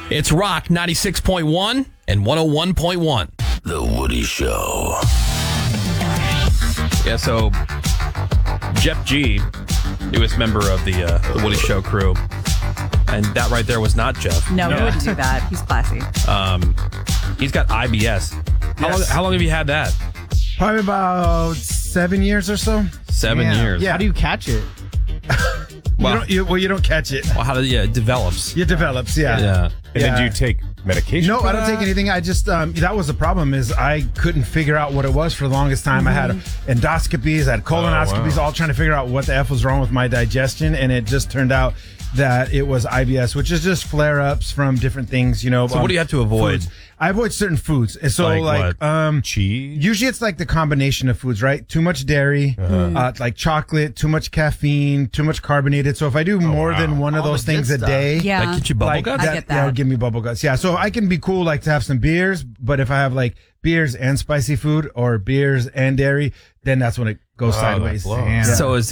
It's Rock 96.1 and 101.1. The Woody Show. Yeah, so Jeff G, newest member of the Woody Show crew, and that right there was not Jeff. No, he wouldn't do that. He's classy. He's got IBS. How long have you had that? Probably about 7 years or so. 7 years. Yeah. How do you catch it? You don't catch it. Well, it develops. It develops, yeah. Yeah. And then do you take medication? No, for I don't that? take anything. I just, that was the problem is I couldn't figure out what it was for the longest time. I had endoscopies, I had colonoscopies, all trying to figure out what the F was wrong with my digestion. And it just turned out that it was IBS, which is just flare-ups from different things, you know. So what do you have to avoid? Foods. I avoid certain foods. And so Like what? Cheese? Usually it's like the combination of foods, right? Too much dairy, like chocolate, too much caffeine, too much carbonated. So if I do more than one of All those the good things a stuff. day, Yeah. Like get you bubble like guts? I get that. that'll give me bubble guts. Yeah. So I can be cool, like to have some beers, but if I have like beers and spicy food or beers and dairy, then that's when it goes sideways. blows. Yeah. So is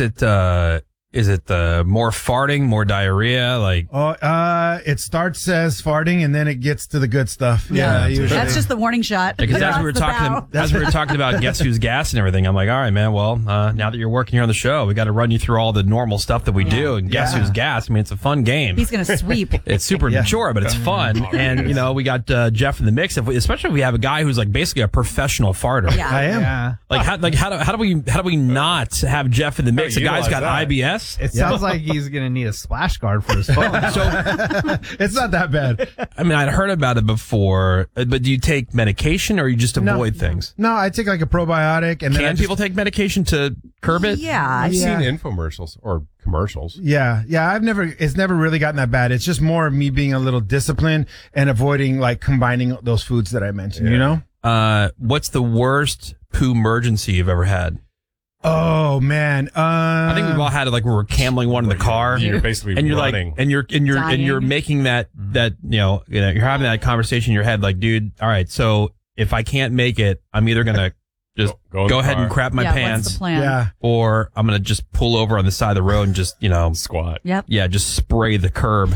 it more farting, more diarrhea? Like, It starts as farting and then it gets to the good stuff. Yeah. Usually. That's just the warning shot. because as we were That's talking about Guess Who's Gas and everything, I'm like, all right, man. Well, now that you're working here on the show, we got to run you through all the normal stuff that we do. And Guess Who's Gas? I mean, it's a fun game. He's going to sweep. It's super mature, but it's fun. And, we got Jeff in the mix, especially if we have a guy who's like basically a professional farter. Yeah. I am. Yeah. How do we not have Jeff in the mix? Oh, The guy's got utilize that. IBS. It sounds like he's going to need a splash guard for his phone. It's not that bad. I mean, I'd heard about it before, but do you take medication or you just avoid things? No, I take like a probiotic and then Can people take medication to curb it? Yeah. I've Yeah. seen infomercials or commercials. Yeah. It's never really gotten that bad. It's just more me being a little disciplined and avoiding like combining those foods that I mentioned, you know? What's the worst poo emergency you've ever had? Oh man. I think we've all had it, like we were cameling one in the car, You're basically and you're running. like, and you're Dying. making that you're having that conversation in your head, like, dude, all right, so if I can't make it, I'm either gonna just Go in the ahead and car. crap my What's pants, the plan? Yeah. or I'm gonna just pull over on the side of the road and just Squat. Yep. just spray the curb.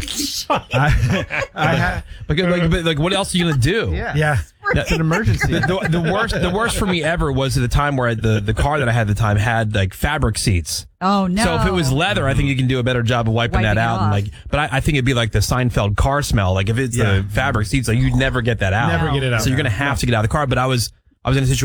But what else are you gonna do? Yeah. It's an emergency. The worst for me ever was at the time where the car that I had at the time had like fabric seats. Oh, no. So if it was leather, I think you can do a better job of wiping that Wiping it out. And off. but I think it'd be like the Seinfeld car smell. Like if it's the fabric seats, like you'd never get that out. Never get it out. So you're gonna have to get out of the car. But I was in a situation